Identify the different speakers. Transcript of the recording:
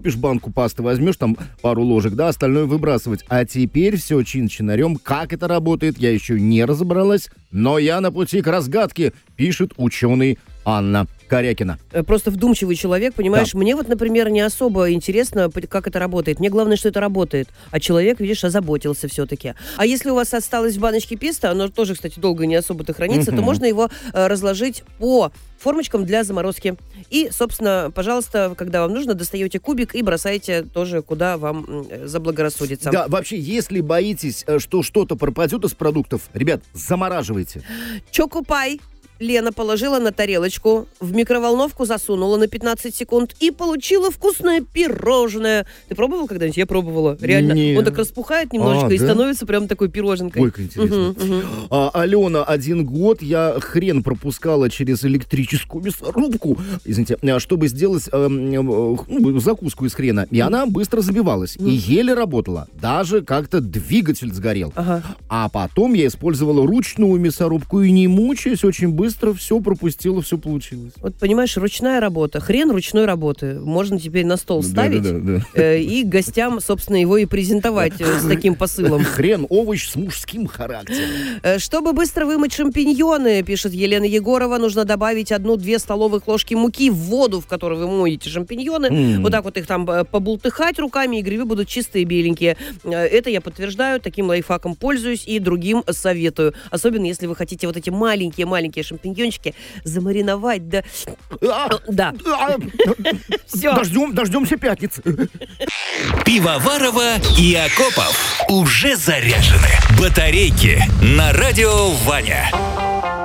Speaker 1: купишь банку пасты, возьмешь там пару ложек, да, остальное выбрасывать. А теперь все чин-чинарем. Как это работает, я еще не разобралась, но я на пути к разгадке, пишет ученый Анна Корякина.
Speaker 2: Просто вдумчивый человек, понимаешь?
Speaker 1: Да.
Speaker 2: Мне вот, например, не особо интересно, как это работает. Мне главное, что это работает. А человек, видишь, озаботился все-таки. А если у вас осталось в баночке песто, оно тоже, кстати, долго не особо-то хранится, то можно его разложить по формочкам для заморозки. И, собственно, пожалуйста, когда вам нужно, достаете кубик и бросаете тоже, куда вам заблагорассудится.
Speaker 1: Да, вообще, если боитесь, что что-то пропадет из продуктов, ребят, замораживайте.
Speaker 2: Чокупай. Лена положила на тарелочку, в микроволновку засунула на 15 секунд и получила вкусное пирожное. Ты пробовал когда-нибудь? Я пробовала. Реально.
Speaker 1: Не.
Speaker 2: Он так распухает немножечко и
Speaker 1: да?
Speaker 2: становится прям такой пироженкой.
Speaker 1: Ой, как интересно. Алена, 1 год я хрен пропускала через электрическую мясорубку, извините, чтобы сделать закуску из хрена. И она быстро забивалась. И еле работала. Даже как-то двигатель сгорел.
Speaker 2: Ага.
Speaker 1: А потом я использовала ручную мясорубку и, не мучаясь, очень быстро все пропустила, все получилось.
Speaker 2: Вот, понимаешь, ручная работа. Хрен ручной работы. Можно теперь на стол ставить и гостям, собственно, его и презентовать с таким посылом.
Speaker 1: Хрен, овощ с мужским характером.
Speaker 2: Чтобы быстро вымыть шампиньоны, пишет Елена Егорова, нужно добавить 1-2 столовых ложки муки в воду, в которой вы моете шампиньоны. Вот так вот их там побултыхать руками, и грибы будут чистые, беленькие. Это я подтверждаю, таким лайфхаком пользуюсь и другим советую. Особенно, если вы хотите вот эти маленькие шампиньончики замариновать, да. Да. Все.
Speaker 1: Дождемся пятницы.
Speaker 3: Пивоварова и Акопов уже заряжены. Батарейки на радио Ваня.